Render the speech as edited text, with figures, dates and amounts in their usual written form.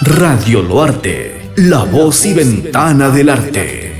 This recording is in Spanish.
Radio Loarte, la voz y ventana del arte.